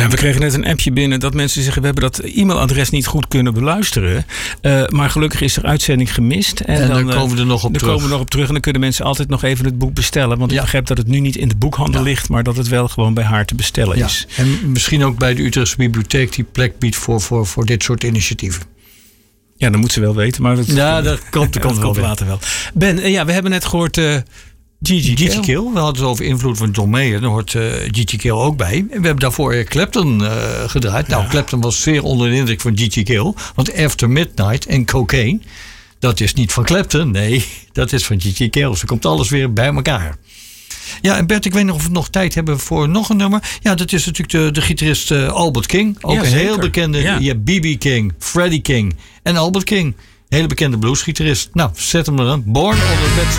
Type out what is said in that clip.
Ja, we kregen net een appje binnen dat mensen zeggen... we hebben dat e-mailadres niet goed kunnen beluisteren. Maar gelukkig is er uitzending gemist. En dan komen we er nog op terug. Komen we nog op terug en dan kunnen mensen altijd nog even het boek bestellen. Want ik begrijp dat het nu niet in de boekhandel ligt... maar dat het wel gewoon bij haar te bestellen is. En misschien ook bij de Utrechtse Bibliotheek... die plek biedt voor dit soort initiatieven. Ja, dat moet ze wel weten. Maar dat komt wel later wel. Ben, we hebben net gehoord... Gigi Kill. We hadden het over invloed van John Mayer. Daar hoort Gigi Kill ook bij. En we hebben daarvoor Eric Clapton gedraaid. Nou, Clapton was zeer onder de indruk van Gigi Kill. Want After Midnight en Cocaine... dat is niet van Clapton. Nee, dat is van Gigi Kill. Dus er komt alles weer bij elkaar. Ja, en Bert, ik weet nog of we nog tijd hebben voor nog een nummer. Ja, dat is natuurlijk de gitarist Albert King. Ook een heel bekende. Je hebt B.B. King, Freddie King en Albert King. Hele bekende bluesgitarist. Nou, zet hem er aan. Born on the Bed.